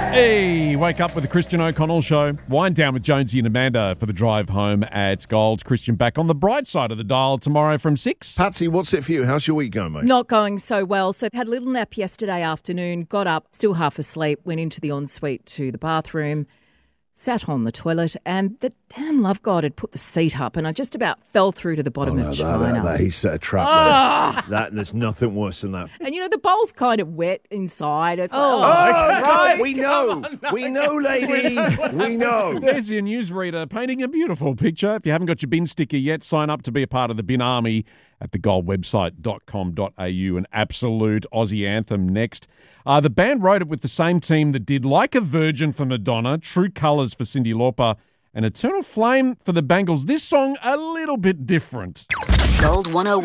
Hey, wake up with the Christian O'Connell Show. Wind down with Jonesy and Amanda for the drive home at Gold. Christian back on the bright side of the dial tomorrow from 6. Patsy, what's it for you? How's your week going, mate? Not going so well. So had a little nap yesterday afternoon, got up, still half asleep, went into the ensuite to the bathroom, sat on the toilet, and the damn love God had put the seat up, and I just about fell through to the bottom of China. He set a trap there. There's nothing worse than that. And, the bowl's kind of wet inside. It's God, we know. We know, lady. We know. There's your newsreader painting a beautiful picture. If you haven't got your bin sticker yet, sign up to be a part of the bin army at thegoldwebsite.com.au. An absolute Aussie anthem next. The band wrote it with the same team that did Like a Virgin for Madonna, True Colours for Cyndi Lauper, and Eternal Flame for the Bangles. This song, a little bit different. Gold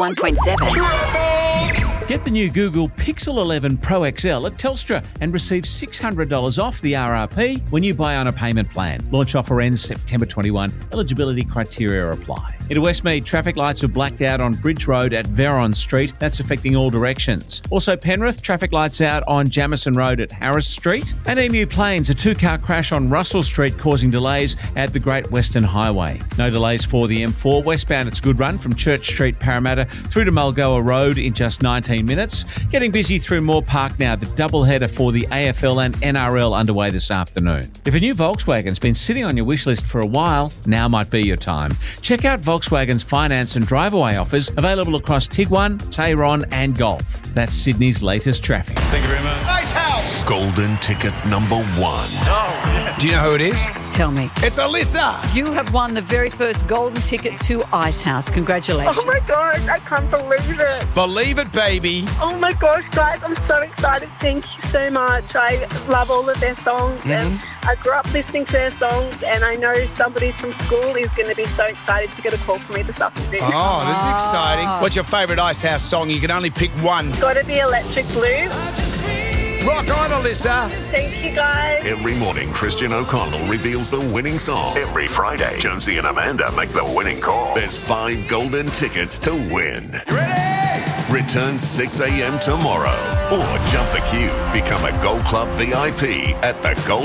101.7. Get the new Google Pixel 11 Pro XL at Telstra and receive $600 off the RRP when you buy on a payment plan. Launch offer ends September 21. Eligibility criteria apply. In Westmead, traffic lights are blacked out on Bridge Road at Veron Street. That's affecting all directions. Also Penrith, traffic lights out on Jamison Road at Harris Street. And Emu Plains, a two-car crash on Russell Street causing delays at the Great Western Highway. No delays for the M4. Westbound, it's a good run from Church Street, Parramatta through to Mulgoa Road in just 19 minutes. Getting busy through Moore Park now. The doubleheader for the AFL and NRL underway this afternoon. If a new Volkswagen's been sitting on your wish list for a while, now might be your time. Check out Volkswagen's finance and drive-away offers available across Tiguan, Tayron and Golf. That's Sydney's latest traffic. Thank you very much. Ice House. Golden ticket number 1. Oh, yes. Do you know who it is? Tell me. It's Alyssa. You have won the very first golden ticket to Ice House. Congratulations. Oh my gosh, I can't believe it. Believe it, baby. Oh my gosh, guys, I'm so excited. Thank you so much. I love all of their songs and I grew up listening to their songs and I know somebody from school is going to be so excited to get a call from me this afternoon. Oh, this is exciting. What's your favourite Ice House song? You can only pick one. Got to be Electric Blue. Rock on, Alyssa. Thank you, guys. Every morning, Christian O'Connell reveals the winning song. Every Friday, Jonesy and Amanda make the winning call. There's 5 golden tickets to win. Ready? Return 6 a.m. tomorrow. Or jump the queue. Become a Gold Club VIP at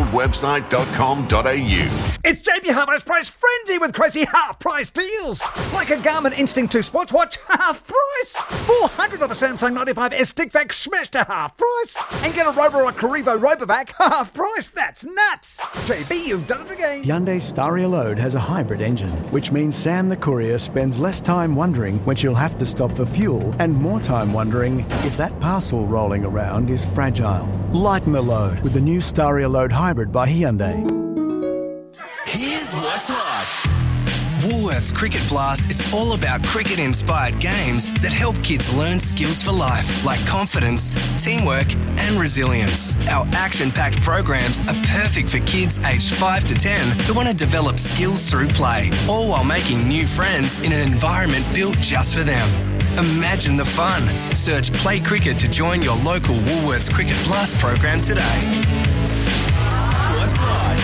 thegoldwebsite.com.au. It's JB Hi-Fi's Price Frenzy with crazy half-price deals. Like a Garmin Instinct 2 sports watch, half price. 400 of a Samsung 95S stick vac smashed to half price. And get a Roborock Carrivo Robovac, half price. That's nuts. JB, you've done it again. Hyundai Staria Load has a hybrid engine, which means Sam the courier spends less time wondering when she'll have to stop for fuel and more time wondering if that parcel rolling around is fragile. Lighten the load with the new Staria Load Hybrid by Hyundai. Here's what's hot. Woolworths Cricket Blast is all about cricket-inspired games that help kids learn skills for life, like confidence, teamwork, and resilience. Our action-packed programs are perfect for kids aged 5 to 10 who want to develop skills through play, all while making new friends in an environment built just for them. Imagine the fun. Search Play Cricket to join your local Woolworths Cricket Blast program today. What's hot?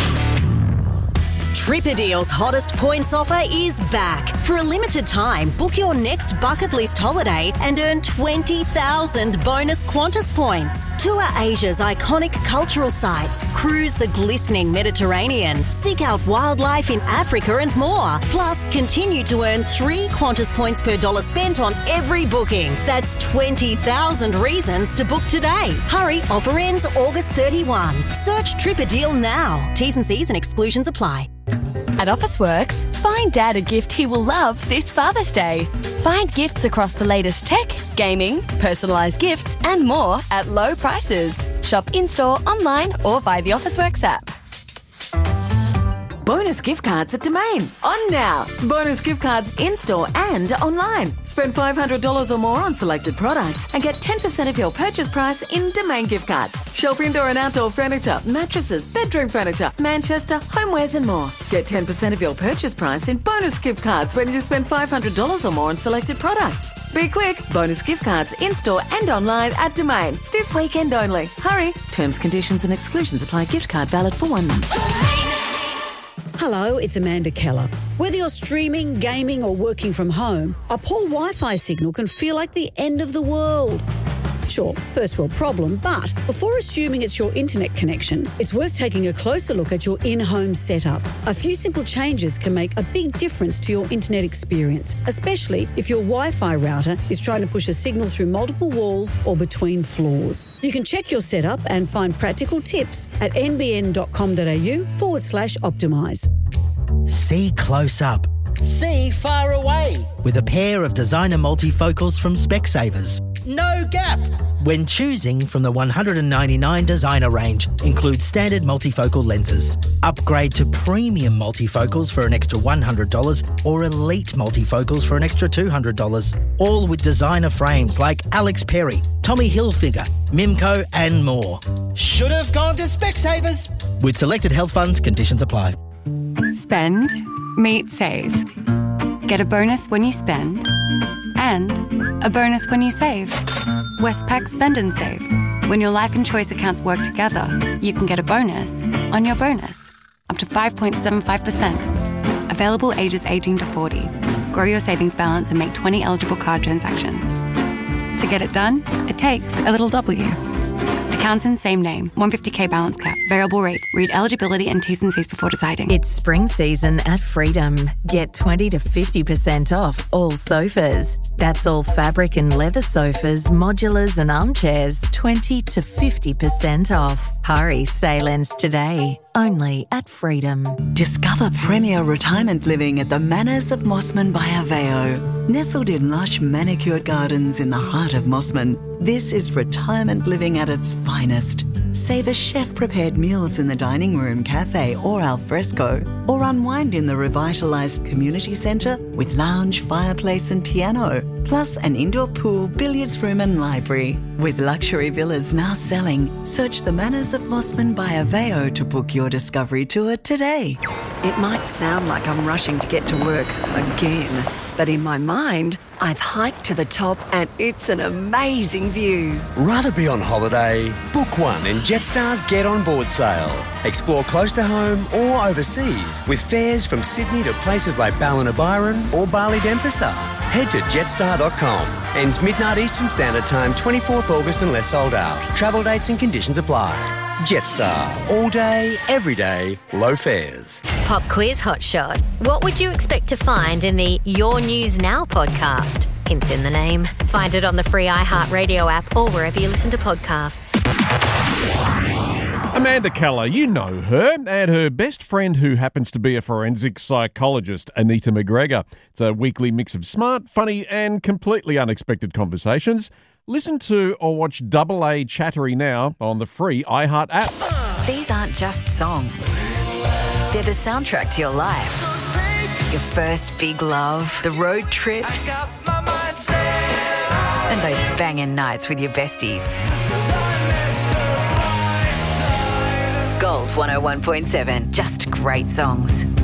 Tripadeal's hottest points offer is back. For a limited time, book your next bucket list holiday and earn 20,000 bonus Qantas points. Tour Asia's iconic cultural sites, cruise the glistening Mediterranean, seek out wildlife in Africa and more. Plus, continue to earn 3 Qantas points per dollar spent on every booking. That's 20,000 reasons to book today. Hurry, offer ends August 31. Search Tripadeal now. T's and C's and exclusions apply. At Officeworks, find Dad a gift he will love this Father's Day. Find gifts across the latest tech, gaming, personalised gifts and more at low prices. Shop in-store, online or via the Officeworks app. Bonus gift cards at Domain. On now. Bonus gift cards in-store and online. Spend $500 or more on selected products and get 10% of your purchase price in Domain gift cards. Shop indoor and outdoor furniture, mattresses, bedroom furniture, Manchester, homewares and more. Get 10% of your purchase price in bonus gift cards when you spend $500 or more on selected products. Be quick. Bonus gift cards in-store and online at Domain. This weekend only. Hurry. Terms, conditions and exclusions apply. Gift card valid for 1 month. Hello, it's Amanda Keller. Whether you're streaming, gaming or working from home, a poor Wi-Fi signal can feel like the end of the world. Sure, first world problem, but before assuming it's your internet connection, it's worth taking a closer look at your in-home setup. A few simple changes can make a big difference to your internet experience, especially if your Wi-Fi router is trying to push a signal through multiple walls or between floors. You can check your setup and find practical tips at nbn.com.au/optimise. See close up. See far away. With a pair of designer multifocals from Specsavers. No gap. When choosing from the 199 designer range, includes standard multifocal lenses. Upgrade to premium multifocals for an extra $100 or elite multifocals for an extra $200. All with designer frames like Alex Perry, Tommy Hilfiger, Mimco and more. Should have gone to Specsavers. With selected health funds, conditions apply. Spend, meet, save. Get a bonus when you spend and a bonus when you save. Westpac Spend and Save. When your life and choice accounts work together, you can get a bonus on your bonus, up to 5.75%. Available ages 18 to 40. Grow your savings balance and make 20 eligible card transactions. To get it done, it takes a little W. Accounts in same name. 150k balance cap. Variable rate. Read eligibility and T's and C's before deciding. It's spring season at Freedom. Get 20 to 50% off all sofas. That's all fabric and leather sofas, modulars and armchairs. 20 to 50% off. Hurry, sale ends today. Only at Freedom. Discover premier retirement living at the Manors of Mossman by Aveo. Nestled in lush manicured gardens in the heart of Mossman, this is retirement living at its finest. Savour chef-prepared meals in the dining room, cafe or al fresco, or unwind in the revitalised community centre with lounge, fireplace and piano, plus an indoor pool, billiards room and library. With luxury villas now selling, search the Manors of Mossman by Aveo to book your discovery tour today. It might sound like I'm rushing to get to work again, but in my mind, I've hiked to the top and it's an amazing view. Rather be on holiday? Book one in Jetstar's Get On Board sale. Explore close to home or overseas with fares from Sydney to places like Ballina-Byron or Bali Denpasar. Head to jetstar.com. Ends midnight Eastern Standard Time, 24th August unless sold out. Travel dates and conditions apply. Jetstar. All day, every day, low fares. Pop quiz hotshot. What would you expect to find in the Your News Now podcast? Hints in the name. Find it on the free iHeartRadio app or wherever you listen to podcasts. Amanda Keller, you know her, and her best friend who happens to be a forensic psychologist, Anita McGregor. It's a weekly mix of smart, funny and completely unexpected conversations. Listen to or watch AA Chattery now on the free iHeart app. These aren't just songs. They're the soundtrack to your life. Your first big love, the road trips, and those banging nights with your besties. Gold 101.7, just great songs.